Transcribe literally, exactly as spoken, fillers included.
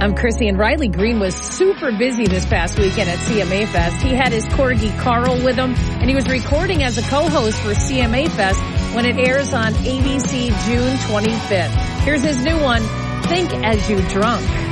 I'm Chrissy, and Riley Green was super busy this past weekend at C M A Fest. He had his corgi Carl with him, and he was recording as a co-host for C M A Fest when it airs on A B C June twenty-fifth. Here's his new one, Think As You Drunk.